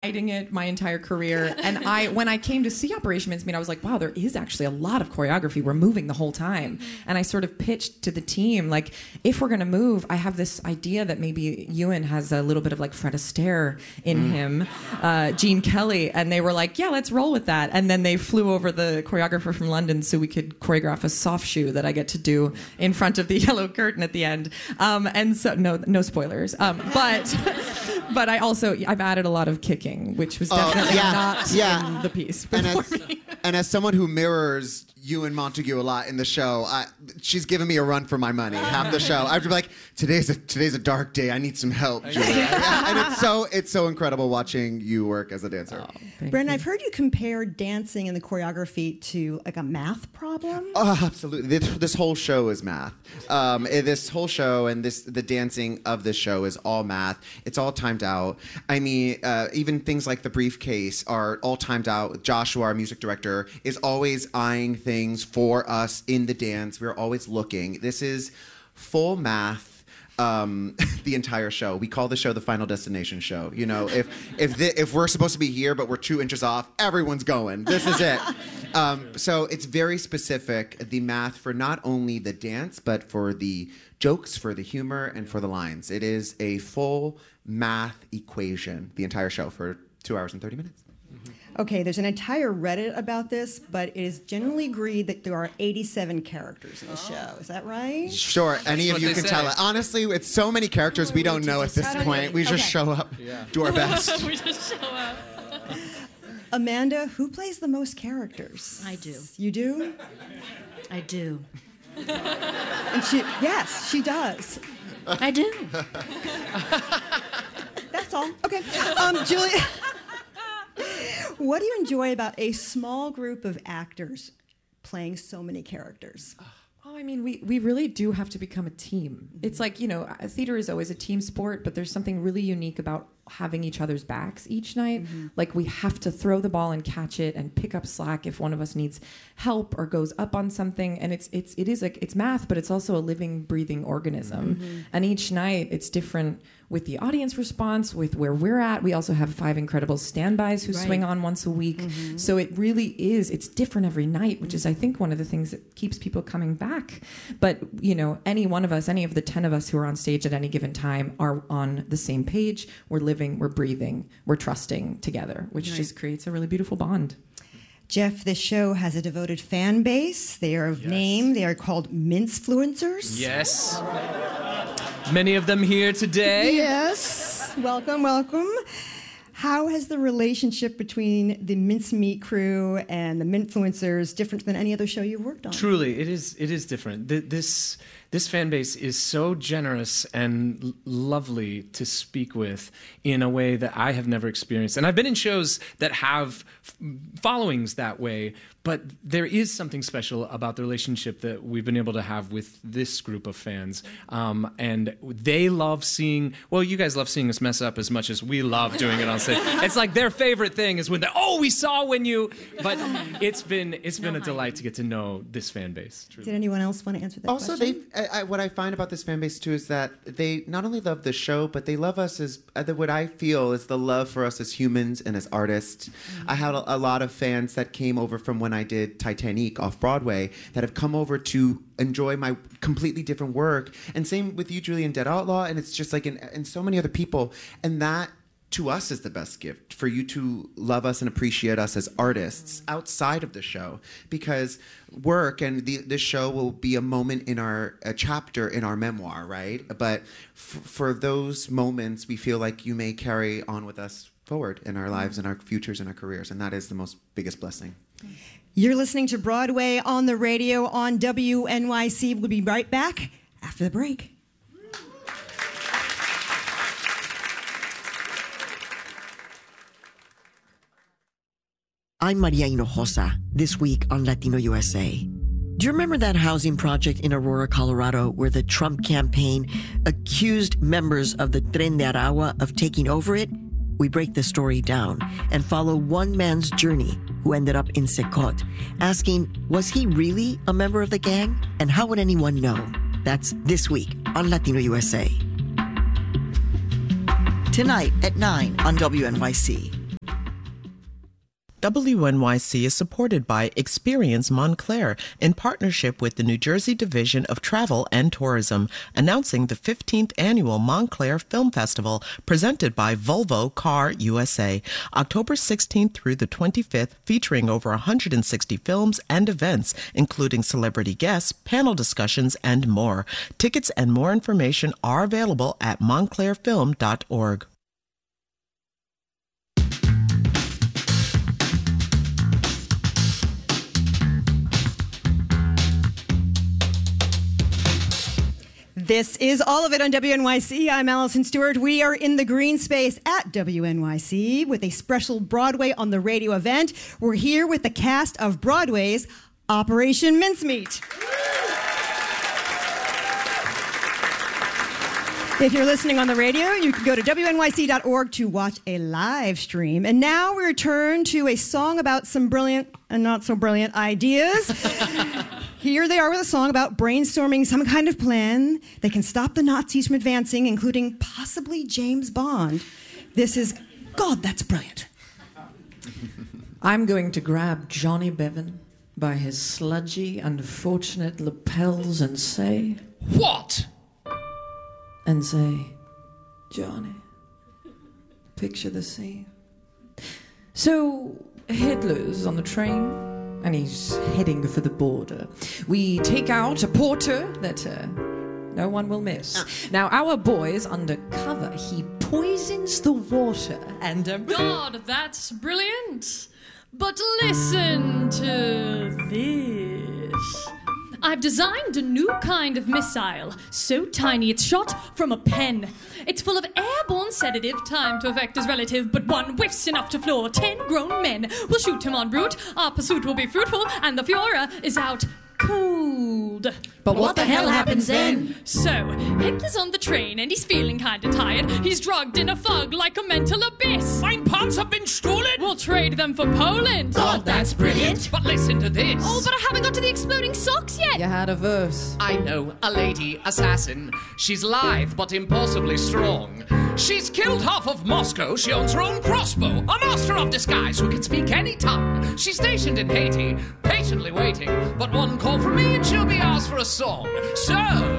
Writing it my entire career, and when I came to see Operation Mincemeat, I was like, wow, there is actually a lot of choreography. We're moving the whole time. And I sort of pitched to the team, like, if we're going to move, I have this idea that maybe Ewan has a little bit of like Fred Astaire in him, Gene Kelly, and they were like, yeah, let's roll with that. And then they flew over the choreographer from London so we could choreograph a soft shoe that I get to do in front of the yellow curtain at the end. And so no spoilers, but I've added a lot of kicking, which was definitely not in the piece before me. And as someone who mirrors Ewan Montague a lot in the show, she's giving me a run for my money half the show. I'd be like, today's a dark day. I need some help, Julia. And it's so incredible watching you work as a dancer. Brendan, I've heard you compare dancing and the choreography to like a math problem. Oh, absolutely. This whole show is math. This whole show and the dancing of this show is all math. It's all timed out. I mean, even things like the briefcase are all timed out. Joshua, our music director, is always eyeing things for us in the dance. We're always looking. This is full math. The entire show. We call the show the Final Destination show. You know, if we're supposed to be here but we're 2 inches off, everyone's going. This is it. So it's very specific, the math for not only the dance but for the jokes, for the humor, and for the lines. It is a full math equation, the entire show, for 2 hours and 30 minutes. Okay, there's an entire Reddit about this, but it is generally agreed that there are 87 characters in the show. Is that right? Sure, any of you can tell it. Honestly, it's so many characters we don't know at this point. We just show up, do our best. We just show up. Amanda, who plays the most characters? I do. You do? I do. And yes, she does. I do. That's all. Okay. Julia, what do you enjoy about a small group of actors playing so many characters? Oh, I mean, we really do have to become a team. It's like, you know, theater is always a team sport, but there's something really unique about having each other's backs each night. Like, we have to throw the ball and catch it and pick up slack if one of us needs help or goes up on something. And it is like, it's math, but it's also a living, breathing organism. And each night it's different with the audience response, with where we're at. We also have 5 incredible standbys who swing on once a week. So it really is, it's different every night, which is, I think, one of the things that keeps people coming back. But, you know, any one of us, any of the 10 of us who are on stage at any given time are on the same page. We're living, we're breathing, we're trusting together, which just creates a really beautiful bond. Jeff, this show has a devoted fan base. They are of name. They are called Mincefluencers. Yes. Many of them here today. Yes. Welcome, welcome. How has the relationship between the Mincemeat crew and the Mincefluencers different than any other show you've worked on? Truly, it is different. This fan base is so generous and lovely to speak with in a way that I have never experienced. And I've been in shows that have followings that way, but there is something special about the relationship that we've been able to have with this group of fans. And they love seeing, well, you guys love seeing us mess up as much as we love doing it on stage. It's like their favorite thing is when we saw when you, but it's been a delight to get to know this fan base. Truly. Did anyone else want to answer that also, question? what I find about this fan base too is that they not only love the show, but they love us as what I feel is the love for us as humans and as artists. I had a lot of fans that came over from when I did Titanic off Broadway that have come over to enjoy my completely different work. And same with you, Julie, in Dead Outlaw. And it's just like and so many other people. And that, to us, is the best gift, for you to love us and appreciate us as artists outside of the show, because work and this show will be a moment in a chapter in our memoir, right? But for those moments, we feel like you may carry on with us forward in our lives and our futures and our careers, and that is the biggest blessing. You're listening to Broadway on the radio on WNYC. We'll be right back after the break. I'm Maria Hinojosa, this week on Latino USA. Do you remember that housing project in Aurora, Colorado, where the Trump campaign accused members of the Tren de Aragua of taking over it? We break the story down and follow one man's journey who ended up in Secot, asking, was he really a member of the gang? And how would anyone know? That's this week on Latino USA. Tonight at 9 on WNYC. WNYC is supported by Experience Montclair in partnership with the New Jersey Division of Travel and Tourism, announcing the 15th Annual Montclair Film Festival presented by Volvo Car USA, October 16th through the 25th, featuring over 160 films and events, including celebrity guests, panel discussions, and more. Tickets and more information are available at montclairfilm.org. This is all of it on WNYC. I'm Allison Stewart. We are in the green space at WNYC with a special Broadway on the Radio event. We're here with the cast of Broadway's Operation Mincemeat. If you're listening on the radio, you can go to WNYC.org to watch a live stream. And now we return to a song about some brilliant and not so brilliant ideas. Here they are with a song about brainstorming some kind of plan that can stop the Nazis from advancing, including possibly James Bond. This is God, That's Brilliant. I'm going to grab Johnny Bevan by his sludgy, unfortunate lapels and say... What? And say, Johnny, picture the scene. So Hitler's on the train, and he's heading for the border. We take out a porter that no one will miss. Now, our boy's undercover. He poisons the water and... God, that's brilliant. But listen to this. I've designed a new kind of missile, so tiny it's shot from a pen. It's full of airborne sedative, timed to effect is relative, but one whiffs enough to floor 10 grown men. We'll shoot him en route, our pursuit will be fruitful, and the Führer is out cold. But what the hell happens then? So, Hitler's on the train and he's feeling kinda tired. He's drugged in a fog like a mental abyss. Mein pants have been stolen! We'll trade them for Poland. God, that's brilliant. But listen to this. Oh, but I haven't got to the exploding socks yet. You had a verse. I know a lady assassin. She's lithe but impossibly strong. She's killed half of Moscow. She owns her own crossbow. A master of disguise who can speak any tongue. She's stationed in Haiti, patiently waiting. But one call from me and she'll be asked for a song. So...